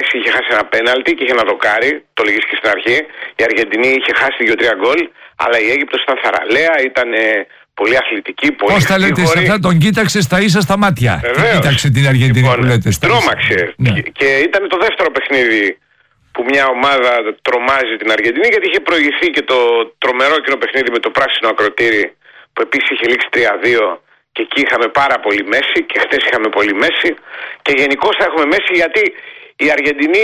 Μέση είχε χάσει ένα πέναλτι και είχε ένα δοκάρι, το λέγεις και στην αρχή. Η Αργεντινή είχε χάσει 2-3 γκολ, αλλά η Αίγυπτος ήταν θαραλέα, ήταν πολύ αθλητική, πολύ. Πώς τα λέτε σε αυτά, τον κοίταξε στα ίσα στα μάτια. Κοίταξε την Αργεντινή που λέτε. Τρόμαξε. Ναι. Και ήταν το δεύτερο παιχνίδι που μια ομάδα τρομάζει την Αργεντινή, γιατί είχε προηγηθεί και το τρομερό κοινό παιχνίδι με το πράσινο ακροτήρι, που επίσης είχε λήξει 3-2. Και εκεί είχαμε πάρα πολύ μέση και χτες είχαμε πολύ μέση και γενικώς θα έχουμε μέση, γιατί η Αργεντινή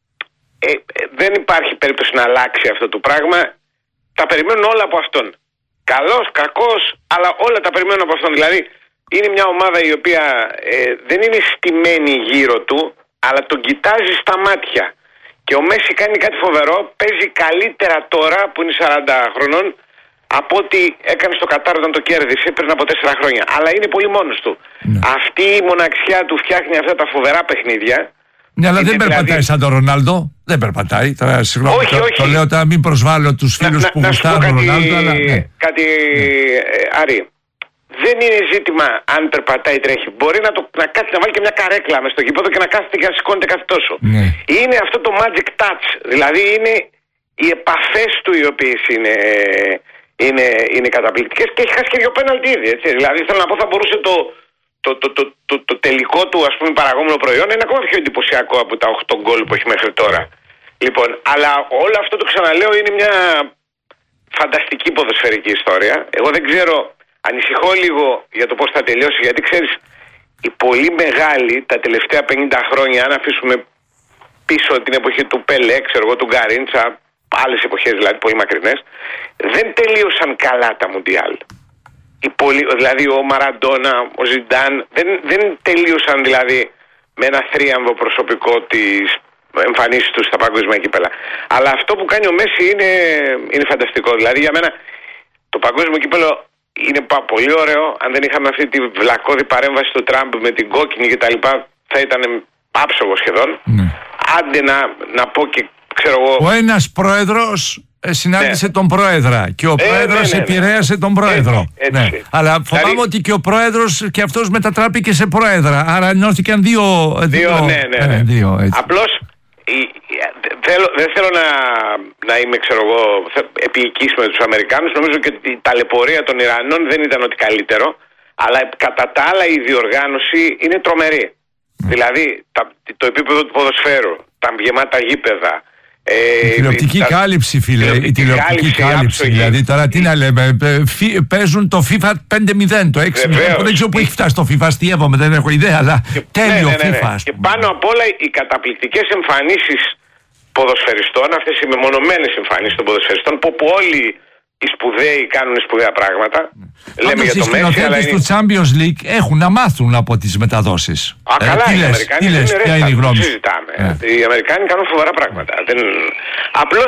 δεν υπάρχει περίπτωση να αλλάξει αυτό το πράγμα. Τα περιμένουν όλα από αυτόν. Καλός, κακός, αλλά όλα τα περιμένουν από αυτόν. Δηλαδή είναι μια ομάδα η οποία δεν είναι στημένη γύρω του, αλλά τον κοιτάζει στα μάτια. Και ο Μέση κάνει κάτι φοβερό, παίζει καλύτερα τώρα που είναι 40 χρονών από ό,τι έκανε στο Κατάρ όταν το κέρδισε πριν από 4 χρόνια. Αλλά είναι πολύ μόνος του. Ναι. Αυτή η μοναξιά του φτιάχνει αυτά τα φοβερά παιχνίδια. Ναι, αλλά δεν περπατάει σαν τον Ρονάλντο. Δεν περπατάει. Τώρα, συγγνώμη, όχι. Το λέω τώρα, μην προσβάλλω τους φίλους που γουστάρουν τον Ρονάλντο. Αλλά, ναι. Κάτι, Άρη, δεν είναι ζήτημα αν περπατάει ή τρέχει. Μπορεί να κάτσει να βάλει και μια καρέκλα μες στο γήπεδο και να κάθεται και να σηκώνεται κάθε τόσο. Ναι. Είναι αυτό το magic touch. Δηλαδή είναι οι επαφές του οι οποίες είναι καταπληκτικές, και έχει χάσει και 2 πέναλτι ήδη. Έτσι. Δηλαδή θέλω να πω, θα μπορούσε το τελικό του, ας πούμε, παραγόμενο προϊόν είναι ακόμα πιο εντυπωσιακό από τα 8 γκολ που έχει μέχρι τώρα. Λοιπόν, αλλά όλο αυτό το ξαναλέω, είναι μια φανταστική ποδοσφαιρική ιστορία. Εγώ δεν ξέρω, ανησυχώ λίγο για το πώς θα τελειώσει, γιατί ξέρεις, οι πολύ μεγάλοι τα τελευταία 50 χρόνια, αν αφήσουμε πίσω την εποχή του Πελέ, ξέρω εγώ, του Γκαρίντσα, άλλες εποχές δηλαδή πολύ μακρινές, δεν τελείωσαν καλά τα Μουντιάλ. Δηλαδή ο Μαραντόνα, ο Ζιντάν δεν τελείωσαν δηλαδή με ένα θρίαμβο προσωπικό της εμφανίσεις τους στα παγκόσμια κύπελα. Αλλά αυτό που κάνει ο Μέση είναι φανταστικό. Δηλαδή για μένα το παγκόσμιο κύπελο είναι πολύ ωραίο. Αν δεν είχαμε αυτή τη βλακώδη παρέμβαση του Τραμπ με την κόκκινη και τα λοιπά, θα ήταν άψογο σχεδόν. Ναι. Άντε να πω και ξέρω εγώ. Ο ένας πρόεδρος συνάντησε τον πρόεδρα και ο πρόεδρος επηρέασε τον πρόεδρο. Έτσι. Αλλά φοβάμαι δηλαδή, ότι και ο πρόεδρος και αυτός μετατράπηκε σε πρόεδρα. Άρα ενώθηκαν δύο. Απλώς δεν θέλω να είμαι, ξέρω εγώ, επίοικης με τους Αμερικάνους. Νομίζω και η ταλαιπωρία των Ιρανών δεν ήταν ότι καλύτερο. Αλλά κατά τα άλλα η διοργάνωση είναι τρομερή. Δηλαδή το επίπεδο του ποδοσφαίρου, τα γεμάτα γήπεδα. Η τηλεοπτική κάλυψη, φίλε. Η τηλεοπτική κάλυψη. Δηλαδή τώρα τι να λέμε. Παίζουν το FIFA 5-0, το 6-0. Δεν ξέρω που έχει φτάσει το FIFA. Αστείευομαι, δεν έχω ιδέα. Αλλά τέλειο FIFA. Και πάνω απ' όλα οι καταπληκτικές εμφανίσεις ποδοσφαιριστών, αυτές οι μεμονωμένες εμφανίσεις των ποδοσφαιριστών, που όλοι οι σπουδαίοι κάνουν σπουδαία πράγματα. Λέμε για το Μέση, αλλά του Champions League έχουν να μάθουν από τις μεταδόσεις. Καλά, οι Αμερικάνοι ποια είναι η γνώμη σου? Συζητάμε. Οι Αμερικάνοι κάνουν φοβερά πράγματα. Απλώς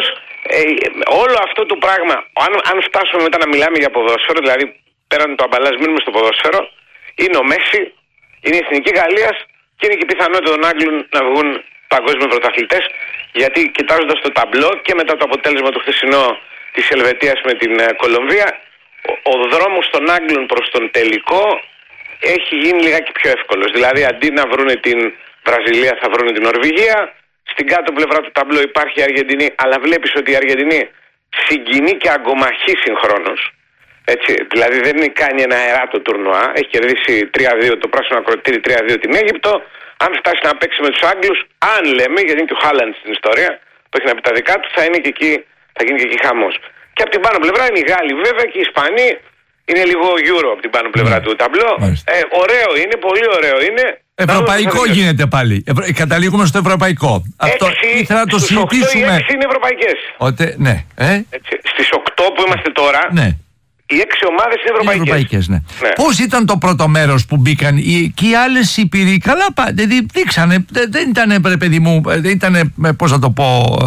όλο αυτό το πράγμα, αν φτάσουμε μετά να μιλάμε για ποδόσφαιρο, δηλαδή πέραν το αμπαλάζ, μείνουμε στο ποδόσφαιρο, είναι ο Μέση, είναι η Εθνική Γαλλίας και είναι και η πιθανότητα των Άγγλων να βγουν παγκόσμιοι πρωταθλητές, γιατί κοιτάζοντας το ταμπλό και μετά το αποτέλεσμα του χθεσινό της Ελβετίας με την Κολομβία, ο δρόμος των Άγγλων προς τον τελικό έχει γίνει λιγάκι πιο εύκολος. Δηλαδή αντί να βρούνε την Βραζιλία θα βρούνε την Νορβηγία. Στην κάτω πλευρά του ταμπλό υπάρχει η Αργεντινή, αλλά βλέπεις ότι η Αργεντινή συγκινεί και αγκομαχεί συγχρόνως. Έτσι, δηλαδή δεν κάνει ένα αεράτο τουρνουά. Έχει κερδίσει 3-2 το πράσινο ακροτήρι, 3-2 την Αίγυπτο. Αν φτάσει να παίξει με τους Άγγλους, αν λέμε, γιατί είναι και ο Χάλαντ στην ιστορία που έχει να πει τα δικά του, θα γίνει και εκεί χαμός. Και από την πάνω πλευρά είναι οι Γάλλοι, βέβαια, και οι Ισπανοί. Είναι λίγο Euro από την πάνω πλευρά του ταμπλό. Ωραίο είναι, πολύ ωραίο είναι. Ευρωπαϊκό γίνεται πάλι. Καταλήγουμε στο ευρωπαϊκό. Αυτό ήθελα να το συζητήσουμε. Οι 6 είναι ευρωπαϊκές. Ναι. Στις 8 που είμαστε τώρα, οι 6 ομάδες είναι ευρωπαϊκές. Ναι. Πώς ήταν το πρώτο μέρος που μπήκαν και οι άλλες Ήπειροι? Καλά, δείξανε. Δεν ήταν, παιδί μου, δεν ήταν, πώς να το πω,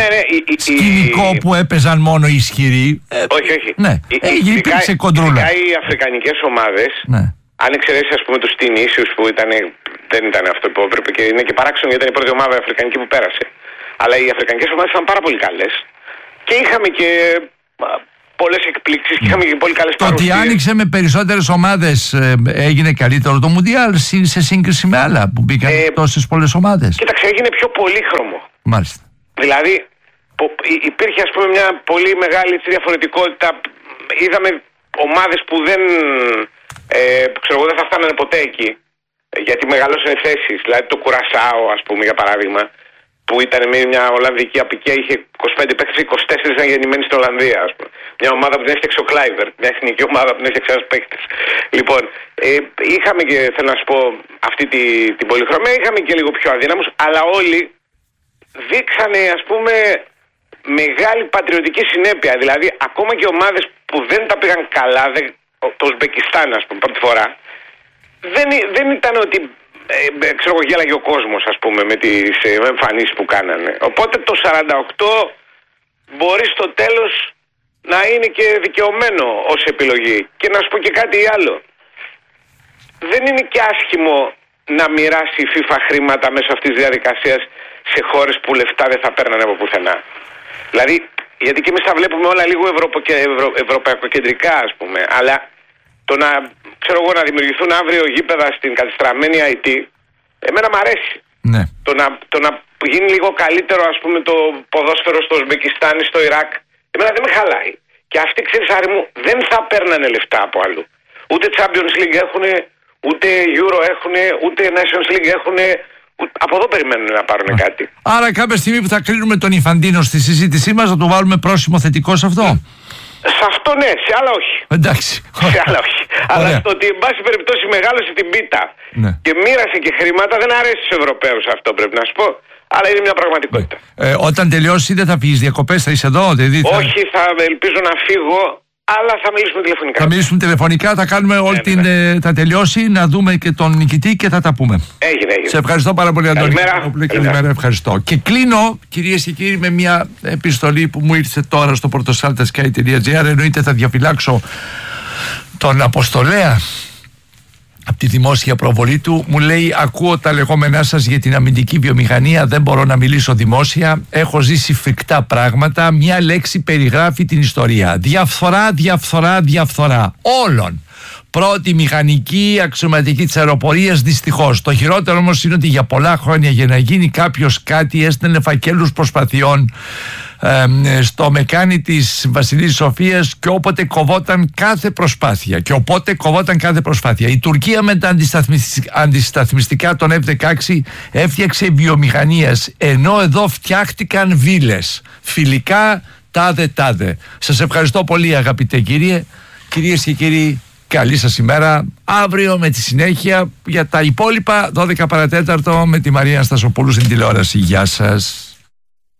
σκηνικό που έπαιζαν μόνο οι ισχυροί. Όχι. Ναι. Υπήρξε κοντρούλα. Οι αφρικανικές ομάδες, αν εξαιρέσεις, ας πούμε, τους Τινήσιους που δεν ήταν αυτό που έπρεπε, και είναι και παράξενο γιατί ήταν η πρώτη ομάδα αφρικανική που πέρασε. Αλλά οι αφρικανικές ομάδες ήταν πάρα πολύ καλές. Και είχαμε και πολλές εκπλήξεις και είχαμε και πολύ καλές παρουσίες. Το ότι άνοιξε με περισσότερες ομάδες έγινε καλύτερο το Μουντιάλ σε σύγκριση με άλλα που μπήκαν τόσες πολλές ομάδες? Κοίταξε, έγινε πιο πολύχρωμο. Μάλιστα. Δηλαδή υπήρχε ας πούμε μια πολύ μεγάλη διαφορετικότητα. Είδαμε ομάδες που δεν θα φτάνανε ποτέ εκεί, γιατί μεγαλώσανε θέσεις. Δηλαδή το Κουρασάο, ας πούμε, για παράδειγμα, που ήταν μια Ολλανδική απικία, είχε 25 παίκτες, 24 ήταν γεννημένοι στην Ολλανδία, ας πούμε. Μια ομάδα που την έφτιαξε ο Kluivert, μια εθνική ομάδα που την έφτιαξε ένας παίκτης. Λοιπόν, είχαμε και, θέλω να σου πω, αυτή την πολυχρωμία, είχαμε και λίγο πιο αδύναμους, αλλά όλοι δείξανε, ας πούμε, μεγάλη πατριωτική συνέπεια. Δηλαδή, ακόμα και ομάδες που δεν τα πήγαν καλά, το Ουσμπεκιστάν, ας πούμε, πρώτη φορά, δεν ήταν ότι γέλαγε ο κόσμος, ας πούμε, με τις εμφανίσεις που κάνανε. Οπότε το 48 μπορεί στο τέλος να είναι και δικαιωμένο ως επιλογή. Και να σου πω και κάτι άλλο. Δεν είναι και άσχημο να μοιράσει η FIFA χρήματα μέσω αυτής της διαδικασίας σε χώρες που λεφτά δεν θα παίρνανε από πουθενά. Δηλαδή, γιατί και εμείς τα βλέπουμε όλα λίγο ευρωπαϊκοκεντρικά, ας πούμε, αλλά το να δημιουργηθούν αύριο γήπεδα στην κατεστραμμένη IT, εμένα μ' αρέσει. Ναι. Το να γίνει λίγο καλύτερο, ας πούμε, το ποδόσφαιρο στο Ουσμπεκιστάν ή στο Ιράκ, εμένα δεν με χαλάει. Και αυτοί, ξέρεις, Άρη μου, δεν θα παίρνανε λεφτά από αλλού. Ούτε Champions League έχουνε, ούτε Euro έχουνε, ούτε Nations League έχουνε. Από εδώ περιμένουν να πάρουν κάτι. Άρα κάποια στιγμή που θα κρίνουμε τον Ιφαντίνο στη συζήτησή μας, θα του βάλουμε πρόσημο θετικό σε αυτό? Σε αυτό ναι, σε άλλα όχι. Εντάξει. Σε άλλα όχι. Αλλά στο ότι εν πάση περιπτώσει μεγάλωσε την πίτα και μοίρασε και χρήματα, δεν αρέσει στους Ευρωπαίους αυτό, πρέπει να σου πω. Αλλά είναι μια πραγματικότητα. Όταν τελειώσει δεν θα φύγεις διακοπές, θα είσαι εδώ? Όχι, θα ελπίζω να φύγω, αλλά θα μιλήσουμε τηλεφωνικά. Θα μιλήσουμε τηλεφωνικά, θα κάνουμε θα τελειώσει, να δούμε και τον νικητή και θα τα πούμε. Έγινε. Σε ευχαριστώ πάρα πολύ, Αντώνη. Καλημέρα. Ευχαριστώ. Και κλείνω, κυρίες και κύριοι, με μια επιστολή που μου ήρθε τώρα στο portosaltasky.gr. Εννοείται θα διαφυλάξω τον Αποστολέα από τη δημόσια προβολή του. Μου λέει: ακούω τα λεγόμενά σας για την αμυντική βιομηχανία, δεν μπορώ να μιλήσω δημόσια, έχω ζήσει φρικτά πράγματα, μια λέξη περιγράφει την ιστορία. Διαφθορά όλων. Πρώτη μηχανική αξιωματική της αεροπορίας, δυστυχώς. Το χειρότερο όμως είναι ότι για πολλά χρόνια για να γίνει κάποιος κάτι έστελνε φακέλους προσπαθειών στο μεκάνι της Βασιλής Σοφίας και όποτε κοβόταν κάθε προσπάθεια. Η Τουρκία με τα αντισταθμιστικά των F-16 έφτιαξε βιομηχανίες, ενώ εδώ φτιάχτηκαν βίλες. Φιλικά τάδε. Σας ευχαριστώ πολύ, αγαπητέ κύριε. Κυρίες και κύριοι, καλή σας ημέρα. Αύριο με τη συνέχεια για τα υπόλοιπα 12 παρατέταρτο με τη Μαρία Αναστασοπούλου στην τηλεόραση. Γεια σας.